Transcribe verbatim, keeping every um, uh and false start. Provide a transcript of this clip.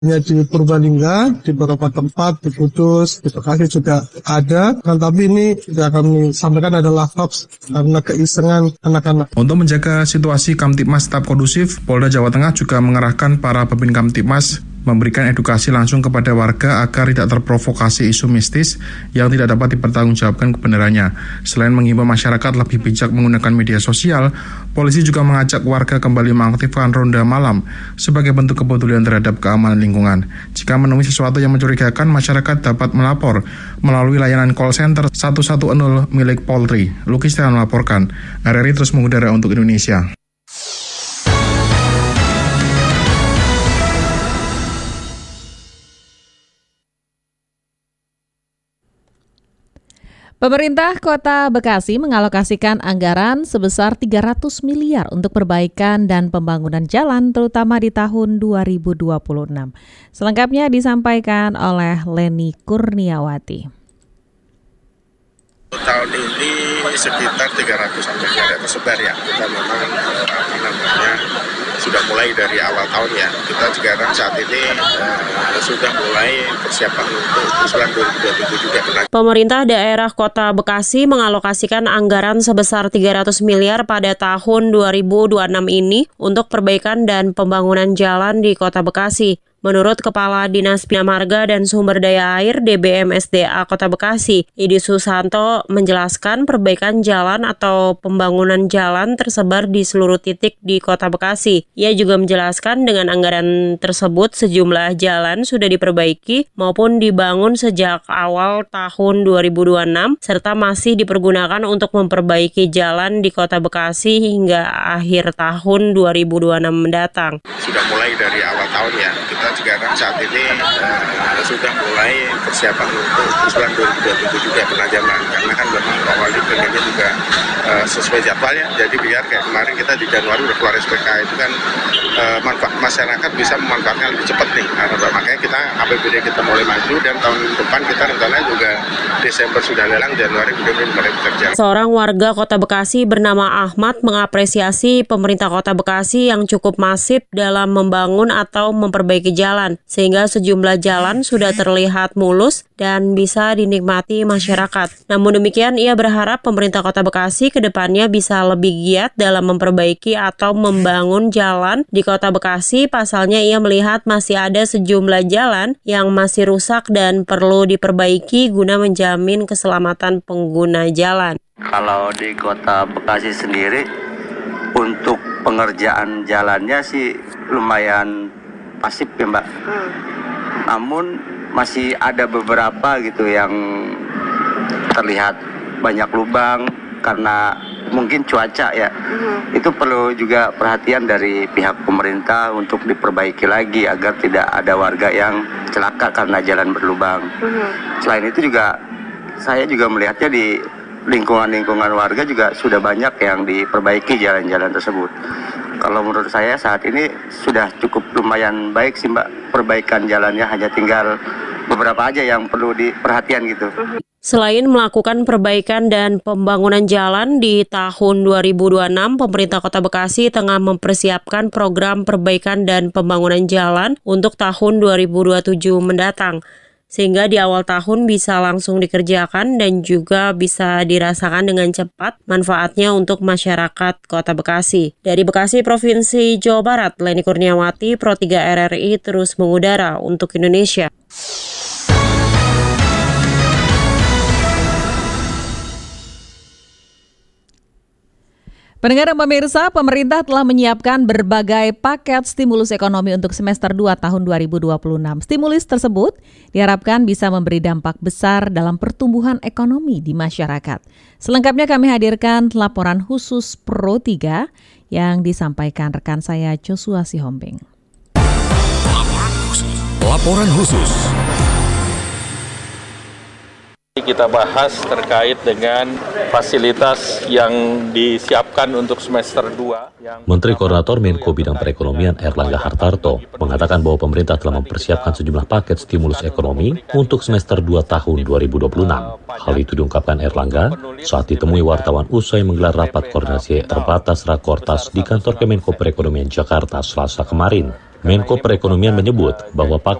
Ya, di Purbalingga, di beberapa tempat, di Kudus, di Bekasi juga ada. Kan tapi ini yang kami sampaikan adalah hoax karena keisengan anak-anak. Untuk menjaga situasi Kamtibmas tetap kondusif, Polda Jawa Tengah juga mengerahkan para pemimpin Kamtibmas memberikan edukasi langsung kepada warga agar tidak terprovokasi isu mistis yang tidak dapat dipertanggungjawabkan kebenarannya. Selain mengimbau masyarakat lebih bijak menggunakan media sosial, polisi juga mengajak warga kembali mengaktifkan ronda malam sebagai bentuk kepedulian terhadap keamanan lingkungan. Jika menemui sesuatu yang mencurigakan, masyarakat dapat melapor melalui layanan call center satu satu nol milik Polri. Lukis Tian melaporkan, R R I terus mengudara untuk Indonesia. Pemerintah Kota Bekasi mengalokasikan anggaran sebesar tiga ratus miliar untuk perbaikan dan pembangunan jalan terutama di tahun dua ribu dua puluh enam. Selengkapnya disampaikan oleh Leni Kurniawati. Tahun ini sekitar tiga ratus miliar tersebar ya. Kita memang apa namanya sudah mulai dari awal tahun ya. Kita sekarang saat ini uh, sudah mulai persiapan untuk usulan dua ribu dua puluh tujuh juga. Pemerintah daerah Kota Bekasi mengalokasikan anggaran sebesar tiga ratus miliar pada tahun dua ribu dua puluh enam ini untuk perbaikan dan pembangunan jalan di Kota Bekasi. Menurut Kepala Dinas Bina Marga dan Sumber Daya Air D B M S D A Kota Bekasi, Idi Susanto menjelaskan perbaikan jalan atau pembangunan jalan tersebar di seluruh titik di Kota Bekasi. Ia juga menjelaskan dengan anggaran tersebut sejumlah jalan sudah diperbaiki maupun dibangun sejak awal tahun dua ribu dua puluh enam serta masih dipergunakan untuk memperbaiki jalan di Kota Bekasi hingga akhir tahun dua ribu dua puluh enam mendatang. Sudah mulai dari awal tahun ya. Kita sekarang saat ini uh, sudah mulai persiapan untuk usulan dua ribu dua puluh tujuh juga penajaman karena kan memang awalnya pengennya juga uh, sesuai jadwalnya, jadi biar kayak kemarin kita di Januari udah keluar S P K itu kan uh, manfaat masyarakat bisa memanfaatkan lebih cepat nih, nah, makanya kita A P B D kita mulai maju dan tahun depan kita rencananya juga Desember sudah lelang, Januari sudah mulai bekerja. Seorang warga Kota Bekasi bernama Ahmad mengapresiasi pemerintah Kota Bekasi yang cukup masif dalam membangun atau memperbaiki jalan, sehingga sejumlah jalan sudah terlihat mulus dan bisa dinikmati masyarakat. Namun demikian, ia berharap pemerintah Kota Bekasi ke depannya bisa lebih giat dalam memperbaiki atau membangun jalan di Kota Bekasi. Pasalnya, ia melihat masih ada sejumlah jalan yang masih rusak dan perlu diperbaiki guna menjamin keselamatan pengguna jalan. Kalau di Kota Bekasi sendiri, untuk pengerjaan jalannya sih lumayan pasif ya Mbak. Hmm. Namun masih ada beberapa gitu yang terlihat banyak lubang karena mungkin cuaca ya. Hmm. Itu perlu juga perhatian dari pihak pemerintah untuk diperbaiki lagi agar tidak ada warga yang celaka karena jalan berlubang. Hmm. Selain itu juga saya juga melihatnya di lingkungan-lingkungan warga juga sudah banyak yang diperbaiki jalan-jalan tersebut. Kalau menurut saya saat ini sudah cukup lumayan baik sih Mbak, perbaikan jalannya, hanya tinggal beberapa aja yang perlu diperhatian gitu. Selain melakukan perbaikan dan pembangunan jalan di tahun dua ribu dua puluh enam, pemerintah Kota Bekasi tengah mempersiapkan program perbaikan dan pembangunan jalan untuk tahun dua ribu dua puluh tujuh mendatang, sehingga di awal tahun bisa langsung dikerjakan dan juga bisa dirasakan dengan cepat manfaatnya untuk masyarakat Kota Bekasi. Dari Bekasi, Provinsi Jawa Barat, Leni Kurniawati, Pro tiga R R I terus mengudara untuk Indonesia. Pendengar dan pemirsa, pemerintah telah menyiapkan berbagai paket stimulus ekonomi untuk semester dua tahun dua ribu dua puluh enam. Stimulus tersebut diharapkan bisa memberi dampak besar dalam pertumbuhan ekonomi di masyarakat. Selengkapnya kami hadirkan laporan khusus Pro tiga yang disampaikan rekan saya Joshua Sihombing. Laporan khusus. Laporan khusus. Kita bahas terkait dengan fasilitas yang disiapkan untuk semester dua. Menteri Koordinator Menko Bidang Perekonomian Erlangga Hartarto mengatakan bahwa pemerintah telah mempersiapkan sejumlah paket stimulus ekonomi untuk semester dua tahun dua ribu dua puluh enam. Hal itu diungkapkan Erlangga saat ditemui wartawan usai menggelar rapat koordinasi terbatas Rakortas di kantor Kemenko Perekonomian Jakarta Selasa kemarin. Menko Perekonomian menyebut bahwa paket